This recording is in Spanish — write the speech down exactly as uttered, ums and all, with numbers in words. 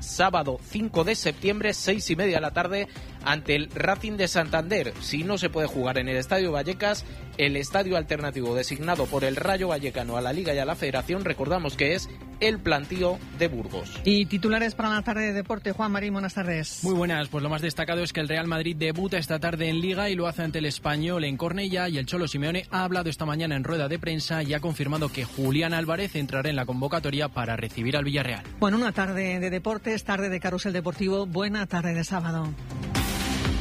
sábado cinco de septiembre, seis y media de la tarde, ante el Racing de Santander. Si no se puede jugar en el Estadio Vallecas, el estadio alternativo designado por el Rayo Vallecano a la Liga y a la Federación, recordamos que es el Plantío de Burgos. Y titulares para la tarde de deporte. Juan Marín, buenas tardes. Muy buenas, pues lo más destacado es que el Real Madrid debuta esta tarde en Liga y lo hace ante el Español en Cornellá, y el Cholo Simeone ha hablado esta mañana en rueda de prensa y ha confirmado que Julián Álvarez entrará en la convocatoria para recibir al Villarreal. Bueno, una tarde de deportes, tarde de carrusel deportivo, buena tarde de sábado.